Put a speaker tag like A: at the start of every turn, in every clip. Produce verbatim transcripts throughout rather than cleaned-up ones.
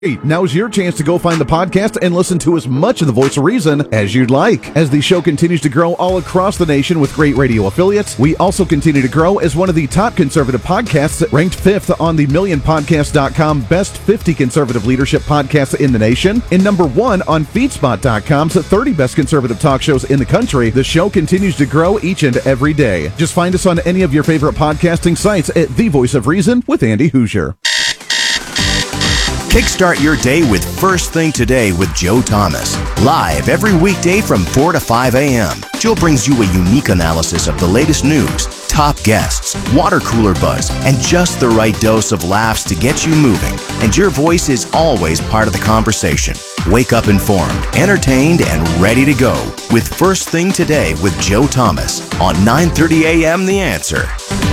A: Now's your chance to go find the podcast and listen to as much of the Voice of Reason as you'd like. As the show continues to grow all across the nation with great radio affiliates, we also continue to grow as one of the top conservative podcasts, ranked fifth on the million podcast dot com Best fifty Conservative Leadership Podcasts in the nation, and number one on feedspot dot com's thirty Best Conservative Talk Shows in the country. The show continues to grow each and every day. Just find us on any of your favorite podcasting sites at The Voice of Reason with Andy Hoosier.
B: Kickstart your day with First Thing Today with Joe Thomas. Live every weekday from four to five a.m. Joe brings you a unique analysis of the latest news, top guests, water cooler buzz, and just the right dose of laughs to get you moving. And your voice is always part of the conversation. Wake up informed, entertained, and ready to go with First Thing Today with Joe Thomas on nine thirty a.m. The Answer.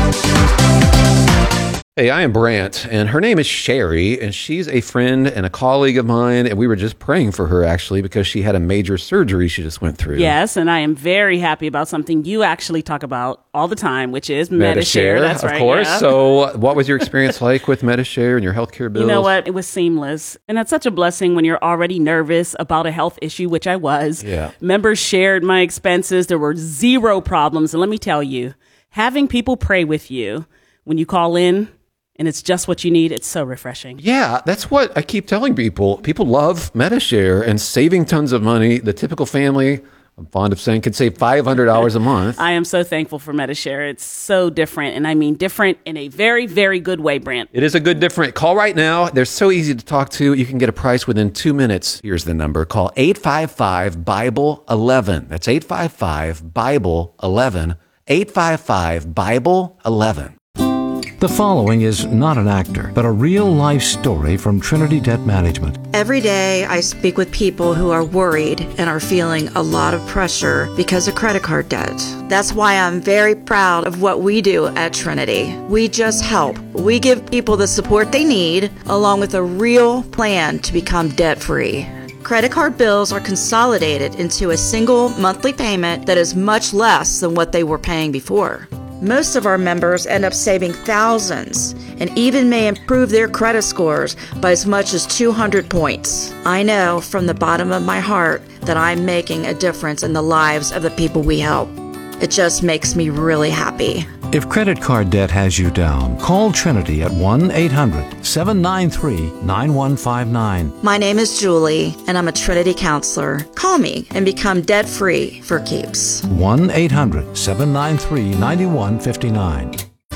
C: Hey, I am Brant, and her name is Sherry, and she's a friend and a colleague of mine, and we were just praying for her, actually, because she had a major surgery she just went through.
D: Yes, and I am very happy about something you actually talk about all the time, which is Medi-Share. That's
C: of
D: right,
C: course.
D: yeah.
C: So what was your experience like with Medi-Share and your healthcare bills?
D: You know what? It was seamless, and that's such a blessing when you're already nervous about a health issue, which I was.
C: Yeah.
D: Members shared my expenses. There were zero problems, and let me tell you, having people pray with you when you call in, and it's just what you need, it's so refreshing.
C: Yeah, that's what I keep telling people. People love Medi-Share and saving tons of money. The typical family, I'm fond of saying, could save five hundred dollars a month.
D: I am so thankful for Medi-Share. It's so different, and I mean different in a very, very good way, Brant.
C: It is a good different. Call right now. They're so easy to talk to. You can get a price within two minutes. Here's the number. Call eight five five, Bible eleven. That's eight five five, Bible eleven. eight five five, Bible eleven.
E: The following is not an actor, but a real-life story from Trinity Debt Management.
F: Every day, I speak with people who are worried and are feeling a lot of pressure because of credit card debt. That's why I'm very proud of what we do at Trinity. We just help. We give people the support they need, along with a real plan to become debt-free. Credit card bills are consolidated into a single monthly payment that is much less than what they were paying before. Most of our members end up saving thousands and even may improve their credit scores by as much as two hundred points. I know from the bottom of my heart that I'm making a difference in the lives of the people we help. It just makes me really happy.
E: If credit card debt has you down, call Trinity at one eight hundred, seven nine three, nine one five nine.
F: My name is Julie, and I'm a Trinity counselor. Call me and become debt-free for keeps.
E: one eight hundred, seven nine three, nine one five nine.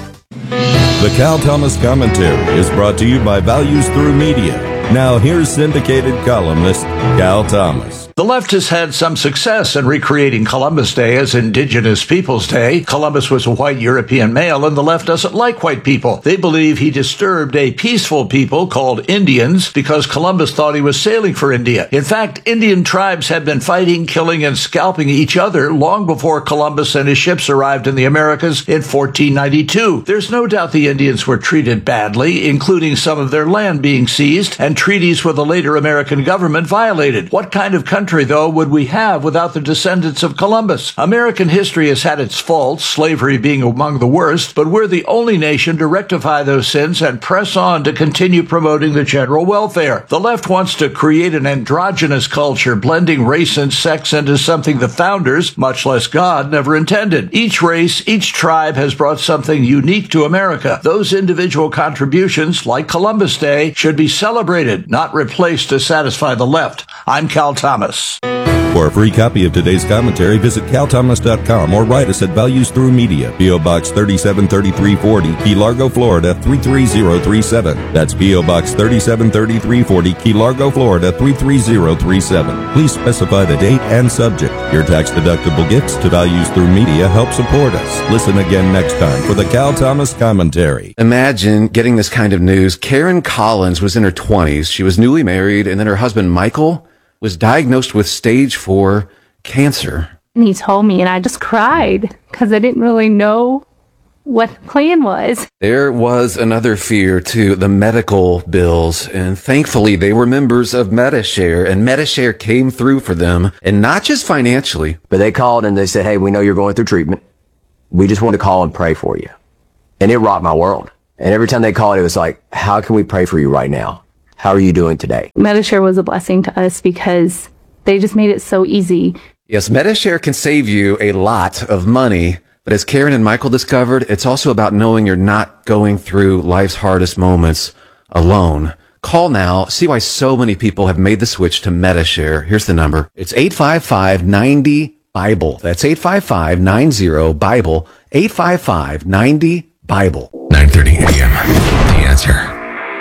G: The Cal Thomas Commentary is brought to you by Values Through Media. Now here's syndicated columnist Cal Thomas.
H: The left has had some success in recreating Columbus Day as Indigenous Peoples Day. Columbus was a white European male, and the left doesn't like white people. They believe he disturbed a peaceful people called Indians because Columbus thought he was sailing for India. In fact, Indian tribes had been fighting, killing, and scalping each other long before Columbus and his ships arrived in the Americas in fourteen ninety-two. There's no doubt the Indians were treated badly, including some of their land being seized and treaties with the later American government violated. What kind of country Country, though, would we have without the descendants of Columbus? American history has had its faults, slavery being among the worst, but we're the only nation to rectify those sins and press on to continue promoting the general welfare. The left wants to create an androgynous culture, blending race and sex into something the founders, much less God, never intended. Each race, each tribe has brought something unique to America. Those individual contributions, like Columbus Day, should be celebrated, not replaced to satisfy the left. I'm Cal Thomas.
G: For a free copy of today's commentary, visit cal thomas dot com or write us at Values Through Media, P O Box thirty-seven thirty-three forty, Key Largo, Florida three three zero three seven. That's P O Box thirty-seven thirty-three forty, Key Largo, Florida three three zero three seven. Please specify the date and subject. Your tax-deductible gifts to Values Through Media help support us. Listen again next time for the Cal Thomas Commentary.
C: Imagine getting this kind of news. Karen Collins was in her twenties. She was newly married, and then her husband, Michael, was diagnosed with stage four cancer.
I: And he told me, and I just cried because I didn't really know what the plan was.
C: There was another fear too, the medical bills, and thankfully they were members of Medi-Share, and Medi-Share came through for them, and not just financially.
J: But they called and they said, hey, we know you're going through treatment. We just want to call and pray for you. And it rocked my world. And every time they called, it was like, how can we pray for you right now? How are you doing today?
I: Medishare was a blessing to us because they just made it so easy.
C: Yes, Medishare can save you a lot of money, but as Karen and Michael discovered, it's also about knowing you're not going through life's hardest moments alone. Call now. See why so many people have made the switch to Medishare. Here's the number. It's eight five five, nine zero, Bible. That's eight five five, nine zero, Bible. eight five five, nine zero, Bible.
K: nine thirty a.m. The Answer.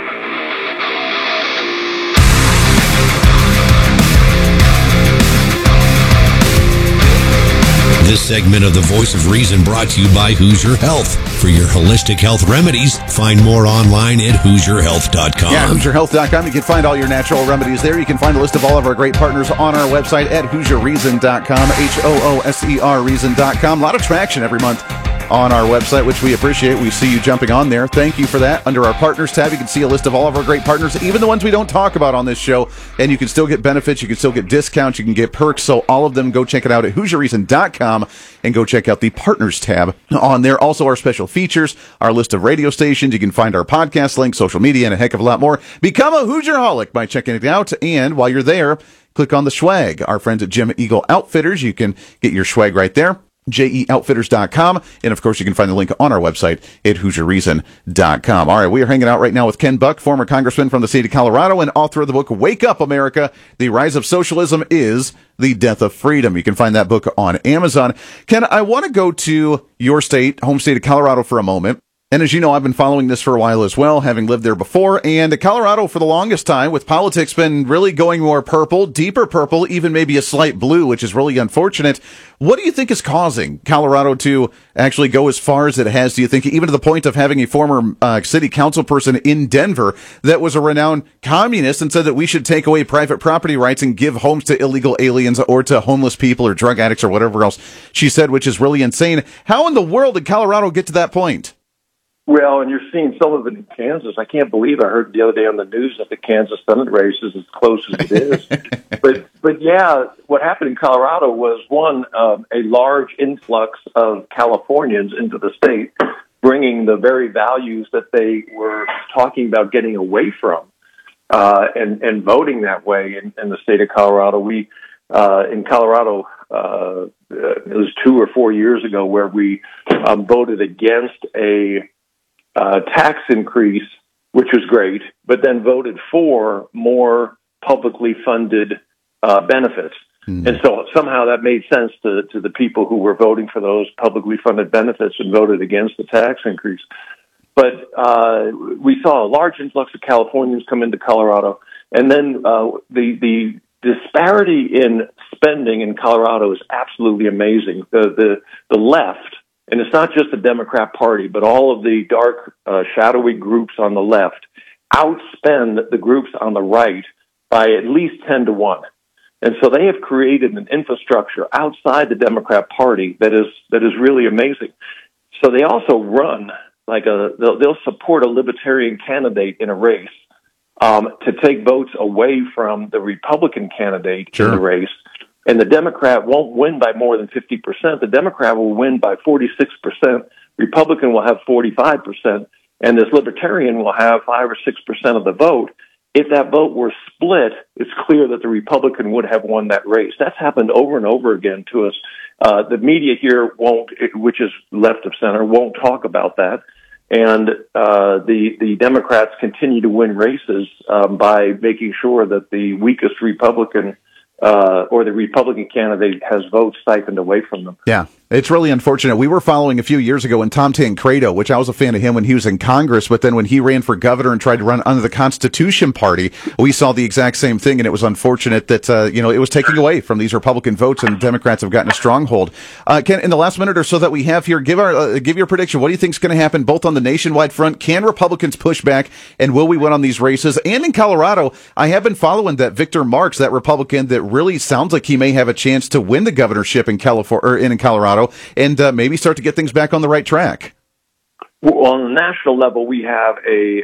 K: This segment of The Voice of Reason brought to you by Hoosier Health. For your holistic health remedies, find more online at hoosier health dot com.
A: Yeah, hoosier health dot com. You can find all your natural remedies there. You can find a list of all of our great partners on our website at hoosier reason dot com, H O O S E R reason dot com. A lot of traction every month on our website, which we appreciate. We see you jumping on there. Thank you for that. Under our partners tab, you can see a list of all of our great partners, even the ones we don't talk about on this show, and you can still get benefits, you can still get discounts, you can get perks, so all of them, go check it out at hoosier reason dot com and go check out the partners tab on there. Also, our special features, our list of radio stations, you can find our podcast link, social media, and a heck of a lot more. Become a Hoosierholic by checking it out, and while you're there, click on the swag. Our friends at Jim Eagle Outfitters, you can get your swag right there. J E outfitters dot com, and of course you can find the link on our website at hoosier reason dot com. All right, we are hanging out right now with Ken Buck, former congressman from the state of Colorado and author of the book Wake Up America, The Rise of Socialism is the Death of Freedom. You can find that book on Amazon. Ken, I want to go to your state, home state of Colorado for a moment. And as you know, I've been following this for a while as well, having lived there before. And Colorado, for the longest time, with politics, been really going more purple, deeper purple, even maybe a slight blue, which is really unfortunate. What do you think is causing Colorado to actually go as far as it has? Do you think, even to the point of having a former uh, city council person in Denver that was a renowned communist and said that we should take away private property rights and give homes to illegal aliens or to homeless people or drug addicts or whatever else she said, which is really insane. How in the world did Colorado get to that point?
L: Well, and you're seeing some of it in Kansas. I can't believe I heard the other day on the news that the Kansas Senate race is as close as it is. but, but yeah, what happened in Colorado was, one, um, a large influx of Californians into the state, bringing the very values that they were talking about getting away from, uh, and, and voting that way in, in the state of Colorado. We, uh, in Colorado, uh, it was two or four years ago where we um, voted against a Uh, tax increase, which was great, but then voted for more publicly funded uh, benefits. Mm. And so somehow that made sense to, to the people who were voting for those publicly funded benefits and voted against the tax increase. But uh, we saw a large influx of Californians come into Colorado. And then uh, the, the disparity in spending in Colorado is absolutely amazing. The, the, the left, and it's not just the Democrat Party, but all of the dark, uh, shadowy groups on the left outspend the groups on the right by at least ten to one. And so they have created an infrastructure outside the Democrat Party that is that is really amazing. So they also run like a they'll, they'll support a libertarian candidate in a race um, to take votes away from the Republican candidate sure. in the race. And the Democrat won't win by more than fifty percent. The Democrat will win by forty-six percent. Republican will have forty-five percent. And this Libertarian will have five or six percent of the vote. If that vote were split, it's clear that the Republican would have won that race. That's happened over and over again to us. Uh, the media here won't, which is left of center, won't talk about that. And uh, the, the Democrats continue to win races um, by making sure that the weakest Republican Uh, or the Republican candidate has votes siphoned away from them.
A: Yeah, it's really unfortunate. We were following a few years ago when Tom Tancredo, which I was a fan of him when he was in Congress, but then when he ran for governor and tried to run under the Constitution Party, we saw the exact same thing, and it was unfortunate that, uh, you know, it was taking away from these Republican votes, and Democrats have gotten a stronghold. Uh, Ken, in the last minute or so that we have here, give our uh, give your prediction. What do you think is going to happen both on the nationwide front? Can Republicans push back, and will we win on these races? And in Colorado, I have been following that Victor Marks, that Republican that really sounds like he may have a chance to win the governorship in California or in Colorado, and uh, maybe start to get things back on the right track.
L: Well, on the national level, we have a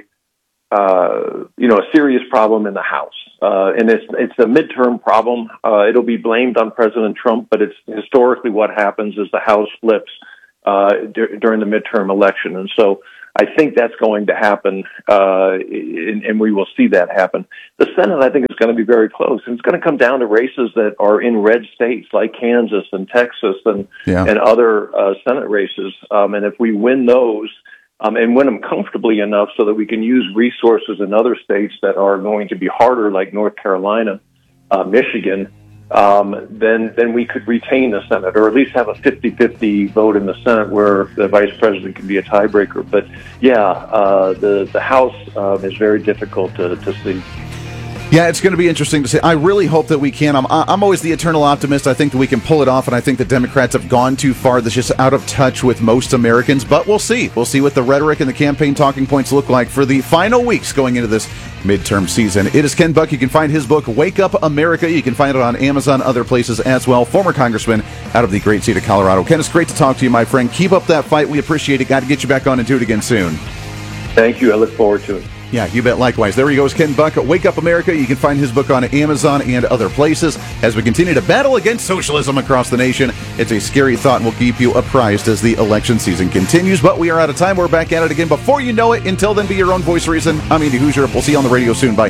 L: uh, you know a serious problem in the House, uh, and it's it's a midterm problem. Uh, it'll be blamed on President Trump, but it's historically what happens is the House flips uh, d- during the midterm election, and so I think that's going to happen, uh, and, and we will see that happen. The Senate, I think, is going to be very close, and it's going to come down to races that are in red states like Kansas and Texas and
A: yeah.
L: and other uh, Senate races. Um, and if we win those um, and win them comfortably enough so that we can use resources in other states that are going to be harder, like North Carolina, uh, Michigan, Um, then then we could retain the Senate, or at least have a fifty-fifty vote in the Senate where the vice president can be a tiebreaker. But yeah, uh, the the House uh, is very difficult to, to see.
A: Yeah, it's going to be interesting to see. I really hope that we can. I'm, I'm always the eternal optimist. I think that we can pull it off, and I think the Democrats have gone too far. That's just out of touch with most Americans. But we'll see. We'll see what the rhetoric and the campaign talking points look like for the final weeks going into this midterm season. It is Ken Buck. You can find his book, Wake Up America. You can find it on Amazon, other places as well. Former congressman out of the great state of Colorado. Ken, it's great to talk to you, my friend. Keep up that fight. We appreciate it. Got to get you back on and do it again soon.
L: Thank you. I look forward to it.
A: Yeah, you bet. Likewise. There he goes, Ken Buck. Wake Up America. You can find his book on Amazon and other places. As we continue to battle against socialism across the nation, it's a scary thought, and we'll keep you apprised as the election season continues. But we are out of time. We're back at it again before you know it. Until then, be your own voice of reason. I'm Andy Hoosier. We'll see you on the radio soon. Bye.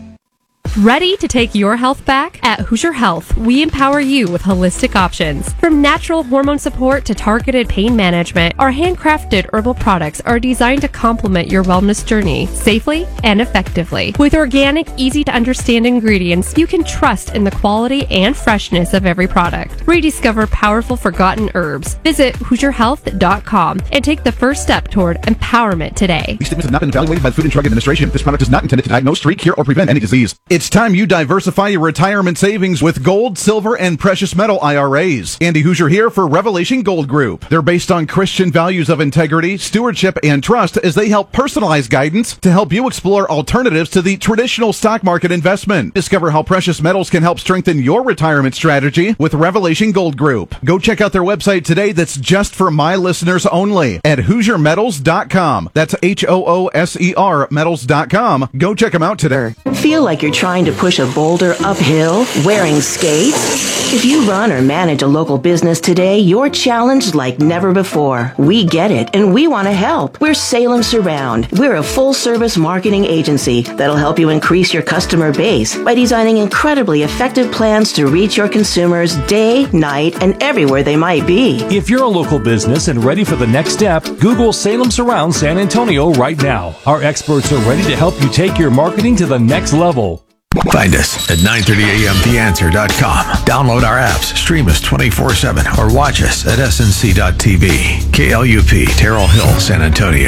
M: Ready to take your health back? At Hoosier Health, we empower you with holistic options. From natural hormone support to targeted pain management, our handcrafted herbal products are designed to complement your wellness journey safely and effectively. With organic, easy-to-understand ingredients, you can trust in the quality and freshness of every product. Rediscover powerful forgotten herbs. Visit Hoosier Health dot com and take the first step toward empowerment today.
A: These statements have not been evaluated by the Food and Drug Administration. This product is not intended to diagnose, treat, cure, or prevent any disease. It's time you diversify your retirement savings with gold, silver, and precious metal I R As. Andy Hoosier here for Revelation Gold Group. They're based on Christian values of integrity, stewardship, and trust as they help personalize guidance to help you explore alternatives to the traditional stock market investment. Discover how precious metals can help strengthen your retirement strategy with Revelation Gold Group. Go check out their website today that's just for my listeners only at Hoosier Metals dot com. That's H O O S E R Metals dot com. Go check them out today.
N: Feel like you're trying to push a boulder uphill wearing skates? If you run or manage a local business today, you're challenged like never before. We get it, and we want to help. We're Salem Surround. We're a full-service marketing agency that'll help you increase your customer base by designing incredibly effective plans to reach your consumers day, night, and everywhere they might be.
O: If you're a local business and ready for the next step, Google Salem Surround San Antonio right now. Our experts are ready to help you take your marketing to the next level.
P: Find us at nine thirty a m the answer dot com. Download our apps, stream us twenty-four seven, or watch us at S N C dot T V. K L U P, Terrell Hill, San Antonio.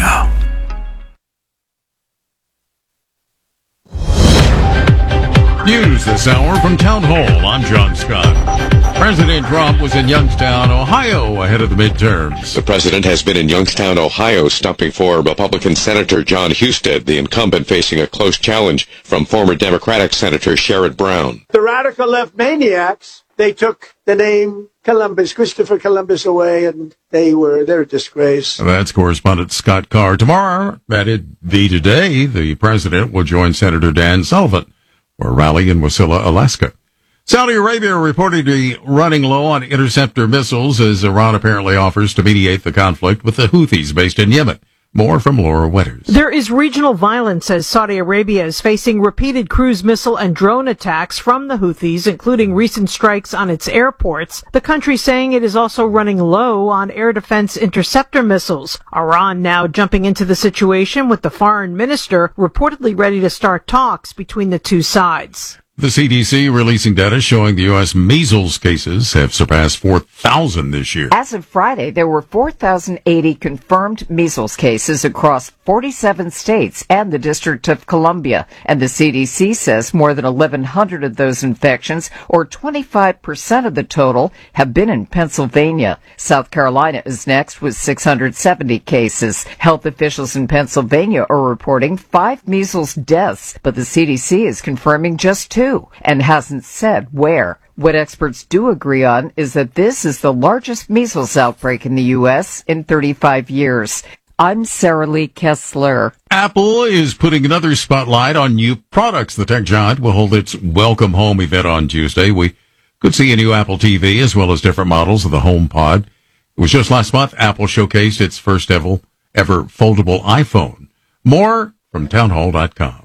Q: News this hour from Town Hall. I'm John Scott. President Trump was in Youngstown, Ohio, ahead of the midterms.
R: The president has been in Youngstown, Ohio, stumping for Republican Senator John Husted, the incumbent facing a close challenge from former Democratic Senator Sherrod Brown.
S: The radical left maniacs, they took the name Columbus, Christopher Columbus away, and they were, they're a disgrace.
Q: That's correspondent Scott Carr. Tomorrow, at it be today, the president will join Senator Dan Sullivan for a rally in Wasilla, Alaska. Saudi Arabia reportedly running low on interceptor missiles as Iran apparently offers to mediate the conflict with the Houthis based in Yemen. More from Laura Wetters.
T: There is regional violence as Saudi Arabia is facing repeated cruise missile and drone attacks from the Houthis, including recent strikes on its airports. The country saying it is also running low on air defense interceptor missiles. Iran now jumping into the situation with the foreign minister reportedly ready to start talks between the two sides.
Q: The C D C releasing data showing the U S measles cases have surpassed four thousand this year.
U: As of Friday, there were four thousand eighty confirmed measles cases across forty-seven states and the District of Columbia. And the C D C says more than eleven hundred of those infections, or twenty-five percent of the total, have been in Pennsylvania. South Carolina is next with six hundred seventy cases. Health officials in Pennsylvania are reporting five measles deaths, but the C D C is confirming just two and hasn't said where. What experts do agree on is that this is the largest measles outbreak in the U S in thirty-five years. I'm Sarah Lee Kessler.
Q: Apple is putting another spotlight on new products. The tech giant will hold its Welcome Home event on Tuesday. We could see a new Apple T V as well as different models of the HomePod. It was just last month Apple showcased its first ever, ever foldable iPhone. More from townhall dot com.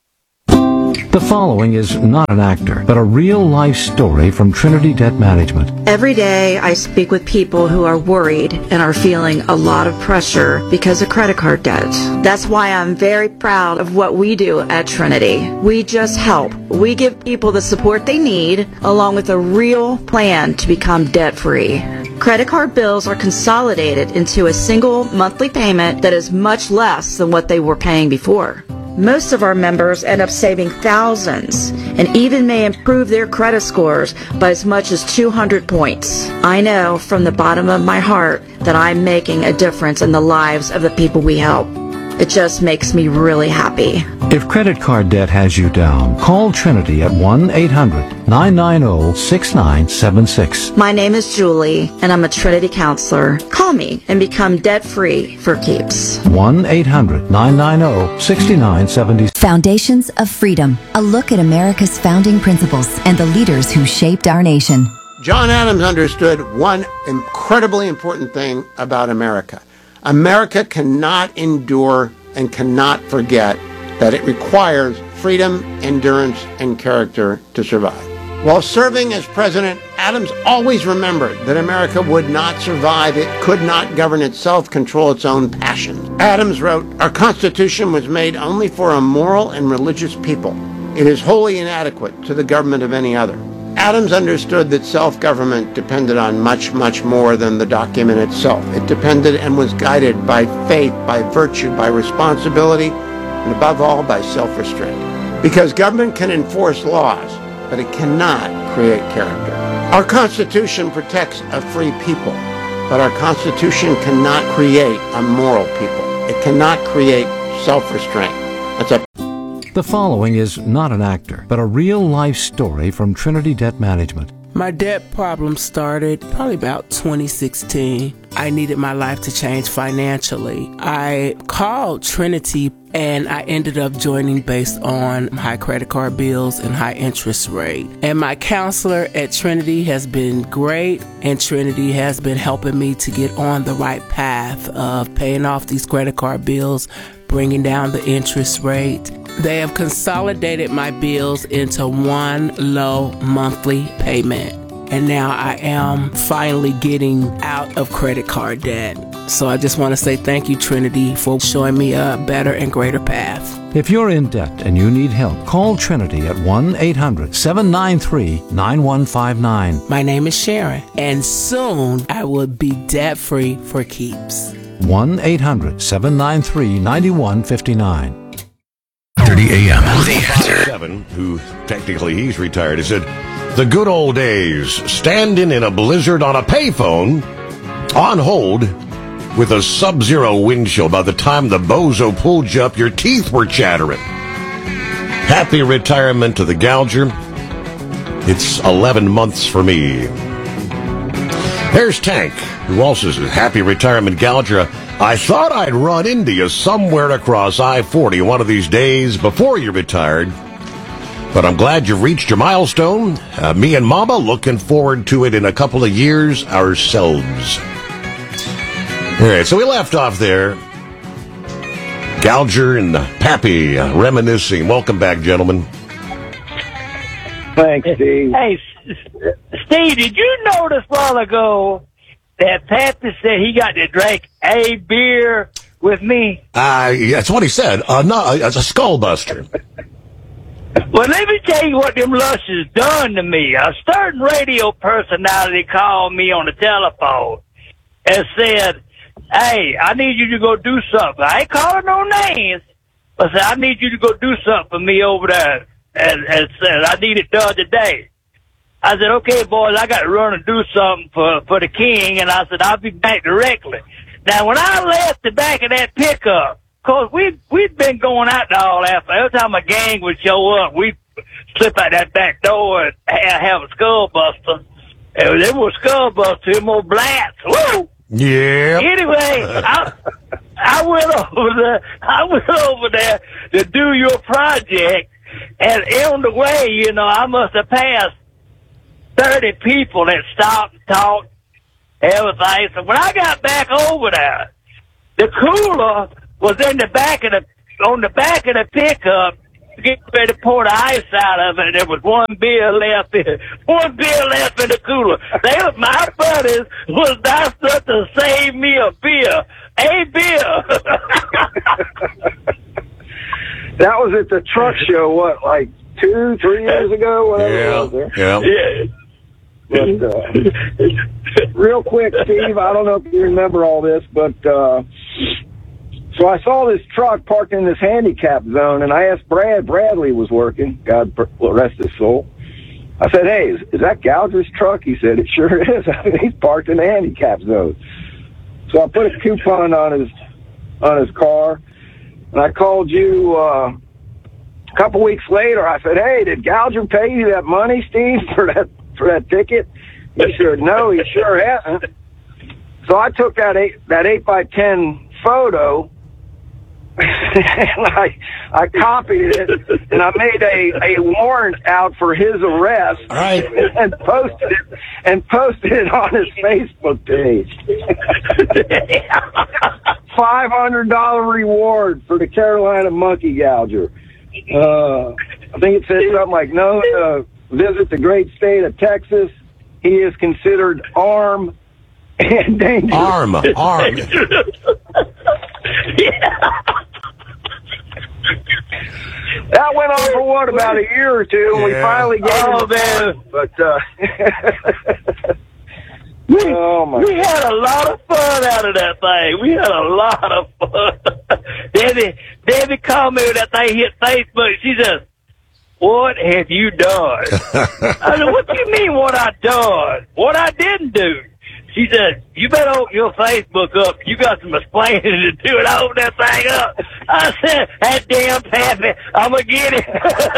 E: The following is not an actor, but a real-life story from Trinity Debt Management.
F: Every day I speak with people who are worried and are feeling a lot of pressure because of credit card debt. That's why I'm very proud of what we do at Trinity. We just help. We give people the support they need, along with a real plan to become debt-free. Credit card bills are consolidated into a single monthly payment that is much less than what they were paying before. Most of our members end up saving thousands and even may improve their credit scores by as much as two hundred points. I know from the bottom of my heart that I'm making a difference in the lives of the people we help. It just makes me really happy.
E: If credit card debt has you down, call Trinity at one eight hundred nine nine zero six nine seven six.
F: My name is Julie, and I'm a Trinity counselor. Call me and become debt-free for keeps.
E: one eight hundred nine nine zero six nine seven zero.
B: Foundations of Freedom, a look at America's founding principles and the leaders who shaped our nation.
V: John Adams understood one incredibly important thing about America. America cannot endure and cannot forget that it requires freedom, endurance, and character to survive. While serving as president, Adams always remembered that America would not survive. It could not govern itself, control its own passions. Adams wrote, "Our Constitution was made only for a moral and religious people. It is wholly inadequate to the government of any other." Adams understood that self-government depended on much, much more than the document itself. It depended and was guided by faith, by virtue, by responsibility, and above all, by self-restraint. Because government can enforce laws, but it cannot create character. Our Constitution protects a free people, but our Constitution cannot create a moral people. It cannot create self-restraint. That's a
E: The following is not an actor, but a real-life story from Trinity Debt Management.
W: My debt problem started probably about twenty sixteen. I needed my life to change financially. I called Trinity and I ended up joining based on high credit card bills and high interest rate. And my counselor at Trinity has been great, and Trinity has been helping me to get on the right path of paying off these credit card bills, bringing down the interest rate. They have consolidated my bills into one low monthly payment. And now I am finally getting out of credit card debt. So I just want to say thank you, Trinity, for showing me a better and greater path.
E: If you're in debt and you need help, call Trinity at one eight hundred seven nine three nine one five nine.
W: My name is Sharon, and soon I will be debt-free for keeps.
E: one eight hundred seven nine three nine one five nine.
P: thirty A M.
K: The Answer. Seven, who technically he's retired, he said, "The good old days, standing in a blizzard on a payphone, on hold, with a sub-zero wind chill. By the time the bozo pulled you up, your teeth were chattering. Happy retirement to the Gouger. It's eleven months for me." There's Tank, who also says, "Happy retirement, Gouger. I thought I'd run into you somewhere across I forty one of these days before you retired, but I'm glad you've reached your milestone. Uh, me and Mama looking forward to it in a couple of years ourselves." All right, so we left off there. Gouger and Pappy uh, reminiscing. Welcome back, gentlemen.
X: Thanks, Steve. Hey, Steve, did you notice a while ago that Pappy said he got to drink a beer with me?
K: Uh, yeah, that's what he said. Uh, no, it's a skull buster.
X: Well, let me tell you what them lushes done to me. A certain radio personality called me on the telephone and said, "Hey, I need you to go do something." I ain't calling no names, but said, "I need you to go do something for me over there." And, and said, "I need it done today." I said, "Okay, boys, I got to run and do something for, for the king." And I said, "I'll be back directly." Now, when I left the back of that pickup, cause we, we'd been going out there all after. Every time a gang would show up, we'd slip out that back door and have, have a skull buster. And them were skull busters, them old blats. Woo!
K: Yeah.
X: Anyway, I, I went over there, I went over there to do your project, and on the way, you know, I must have passed thirty people that stopped and talked, everything. So when I got back over there, the cooler was in the back of the on the back of the pickup. Get ready to pour the ice out of it, and there was one beer left in one beer left in the cooler. They were my buddies was nice enough to save me a beer, a beer.
D: That was at the truck show. What, like two, three years ago? Whatever
K: Yeah,
D: it was there.
K: yeah.
D: But, uh, real quick, Steve, I don't know if you remember all this, but uh, so I saw this truck parked in this handicap zone, and I asked Brad. Bradley was working. God rest his soul. I said, "Hey, is, is that Gouger's truck?" He said, "It sure is. He's parked in the handicap zone." So I put a coupon on his on his car, and I called you uh, a couple weeks later. I said, "Hey, did Gouger pay you that money, Steve, for that for that ticket?" He said, "No, he sure hasn't." So I took that eight that eight by ten photo. And I I copied it, and I made a, a warrant out for his arrest,
K: right.
D: and posted it and posted it on his Facebook page. Five hundred dollar reward for the Carolina monkey gouger. Uh, I think it said something like, "No, uh, visit the great state of Texas. He is considered armed and dangerous."
K: Arm, armed.
X: Yeah.
D: That went on for what, about a year or two, and we
K: Yeah.
D: finally gave
X: Oh,
D: him
X: man.
D: But uh,
X: We,
D: oh my
X: we had a lot of fun out of that thing. We had a lot of fun. Debbie, Debbie called me when that thing hit Facebook. She said, "What have you done?" I said, "What do you mean what I done? What I didn't do?" She said, "You better open your Facebook up. You got some explaining to do, and I opened that thing up." I said, "That damn Pappy, I'm going to get it."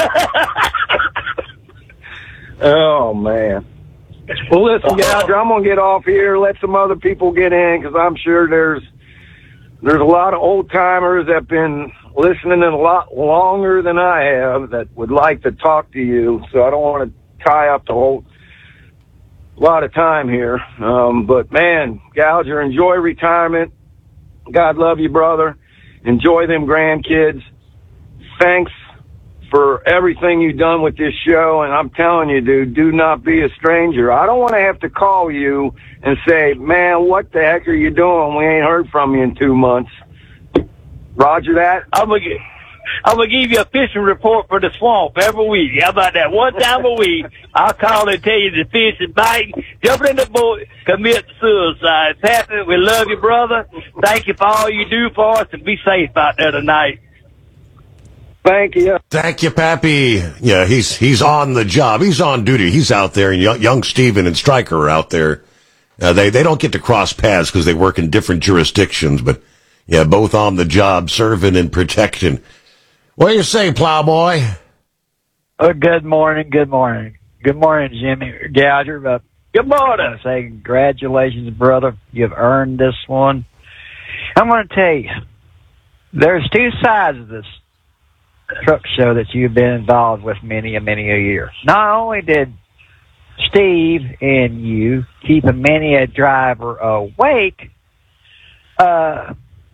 D: Oh, man. Well, listen, Gouger, I'm going to get off here, let some other people get in, because I'm sure there's there's a lot of old-timers that have been listening a lot longer than I have that would like to talk to you, so I don't want to tie up the whole lot of time here. Um, but, man, Gouger, enjoy retirement. God love you, brother. Enjoy them grandkids. Thanks for everything you've done with this show, and I'm telling you, dude, do not be a stranger. I don't want to have to call you and say, "Man, what the heck are you doing? We ain't heard from you in two months." Roger that?
X: I'm going to get... I'm going to give you a fishing report for the swamp every week. How about that? One time a week, I'll call and tell you the fish is biting, jumping in the boat, commit suicide. Pappy, we love you, brother. Thank you for all you do for us, and be safe out there tonight.
D: Thank you.
K: Thank you, Pappy. Yeah, he's he's on the job. He's on duty. He's out there, and young, young Steven and Stryker are out there. Uh, they, they don't get to cross paths because they work in different jurisdictions, but, yeah, both on the job, serving and protecting. What do you say, Plowboy?
G: Oh, good morning, good morning. Good morning, Jimmy Gouger. Uh,
X: good morning.
G: I want to say congratulations, brother. You've earned this one. I'm going to tell you, there's two sides of this truck show that you've been involved with many and many a year. Not only did Steve and you keep a many a driver awake, uh,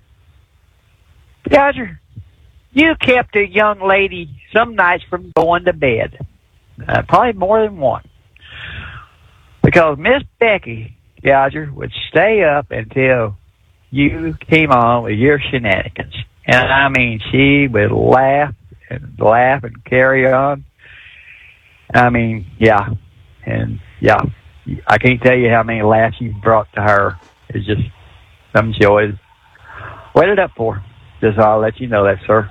G: Gouger, you kept a young lady some nights from going to bed. Uh, probably more than one. Because Miss Becky Gouger would stay up until you came on with your shenanigans. And I mean, she would laugh and laugh and carry on. I mean, yeah. And yeah, I can't tell you how many laughs you brought to her. It's just some joy. Waited up for. Just I'll let you know that, sir.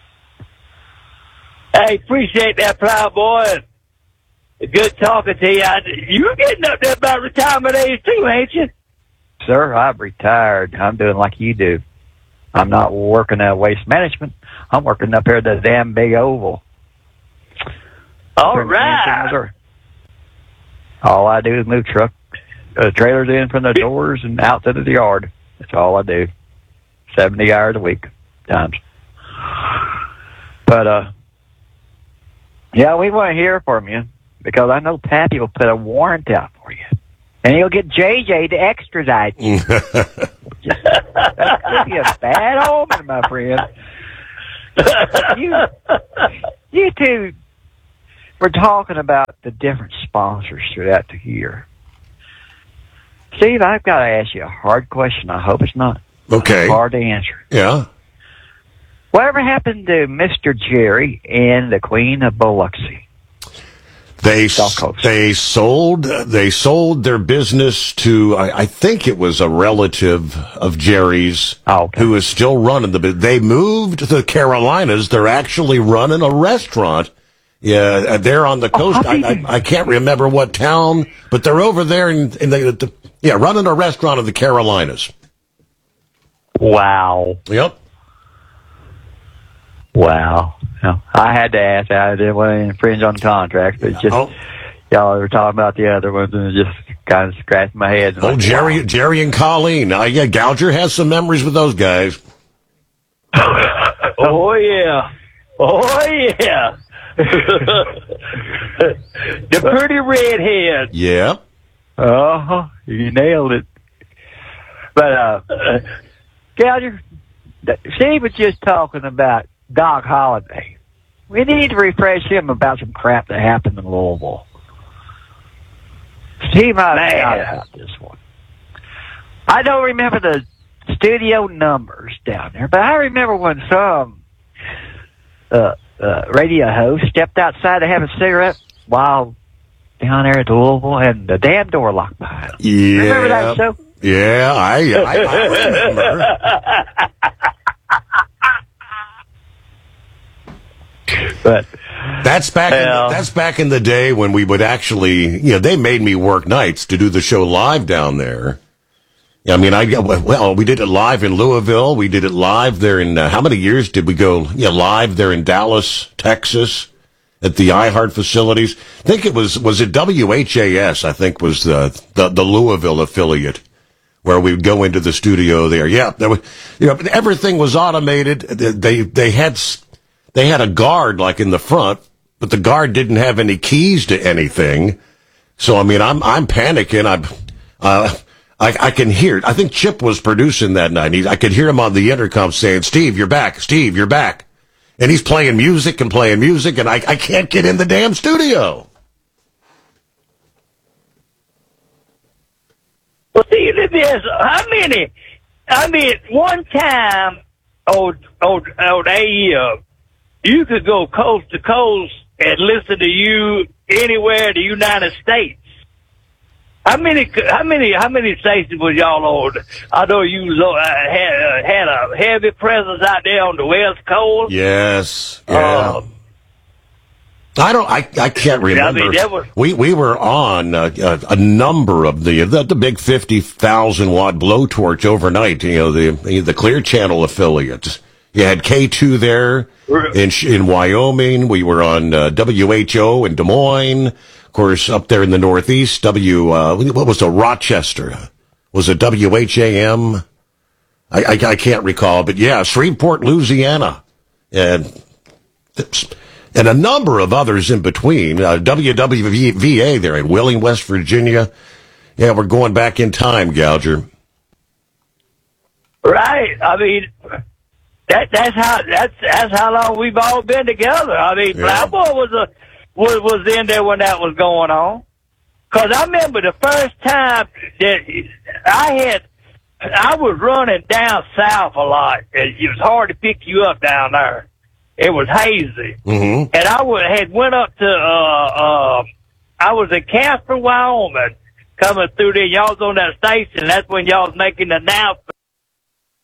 X: Hey, appreciate that, Plowboy. Good talking to you. You're getting up there about retirement age too, ain't you?
G: Sir, I've retired. I'm doing like you do. I'm not working at Waste Management. I'm working up here at the damn big oval.
X: All right.
G: All I do is move truck uh, trailers in from the doors and out to the yard. That's all I do. seventy hours a week times. But, uh, yeah, we want to hear from you because I know Pappy will put a warrant out for you. And he'll get J J to extradite you. just, that could be a bad omen, my friend. you, you two were talking about the different sponsors throughout the year. Steve, I've got to ask you a hard question. I hope it's not
K: okay.
G: hard to answer.
K: Yeah.
G: Whatever happened to Mister Jerry and the Queen of Biloxi?
K: They they sold they sold their business to I, I think it was a relative of Jerry's
G: oh, okay.
K: who is still running the business. They moved to the Carolinas. They're actually running a restaurant. Yeah, they're on the coast. Oh, I, I, I can't remember what town, but they're over there in, in the, the yeah running a restaurant in the Carolinas.
G: Wow.
K: Yep.
G: Wow. No, I had to ask. I didn't want to infringe on the contract, but just
K: oh.
G: y'all were talking about the other ones, and it just kind of scratched my head.
K: Oh,
G: like,
K: Jerry,
G: wow.
K: Jerry and Colleen. Uh, yeah, Gouger has some memories with those guys.
X: Oh yeah, oh yeah. The pretty redhead.
K: Yeah.
G: Oh, uh-huh. You nailed it. But uh, uh Gouger, Steve was just talking about Doc Holliday. We need to refresh him about some crap that happened in Louisville. Steve, I forgot about this one. I don't remember the studio numbers down there, but I remember when some uh, uh, radio host stepped outside to have a cigarette while down there at Louisville, and the damn door locked behind him.
K: Yeah.
G: Remember that show?
K: Yeah, I, I, I remember.
G: But
K: that's back. In the, that's back in the day when we would actually, you know, they made me work nights to do the show live down there. I mean, I well, we did it live in Louisville. We did it live there in uh, how many years did we go? Yeah, live there in Dallas, Texas, at the iHeart facilities. I think it was was it W H A S? I think was the the, the Louisville affiliate where we would go into the studio there. Yeah, there was, you know, everything was automated. They they had. They had a guard like in the front, but the guard didn't have any keys to anything. So I mean, I'm I'm panicking. I'm uh, I I can hear it. I think Chip was producing that night. He, I could hear him on the intercom saying, "Steve, you're back. Steve, you're back." And he's playing music and playing music, and I I can't get in the damn studio.
X: Well, see, let me ask, how many? I mean, one time, old old old A E. You could go coast to coast and listen to you anywhere in the United States. How many, how many, how many stations was y'all on? I know you uh, had, uh, had a heavy presence out there on the West Coast.
K: Yes. Yeah.
X: Um,
K: I don't. I, I can't remember.
X: I mean, that was,
K: we we were on uh, a, a number of the the, the big fifty thousand watt blowtorch overnight. You know, the the Clear Channel affiliates. You had K two there in in Wyoming. We were on uh, W H O in Des Moines. Of course, up there in the Northeast, W uh, what was it? Rochester? Was it W H A M? I, I I can't recall, but yeah, Shreveport, Louisiana, and and a number of others in between. Uh, W W V A there in Wheeling, West Virginia. Yeah, we're going back in time, Gouger.
X: Right. I mean. That that's how that's that's how long we've all been together. I mean, yeah. Plowboy was a was was in there when that was going on. Cause I remember the first time that I had, I was running down south a lot. It was hard to pick you up down there. It was hazy,
K: mm-hmm.
X: and I would, had went up to uh uh I was in Casper, Wyoming, coming through there. Y'all was on that station. That's when y'all was making the announcement.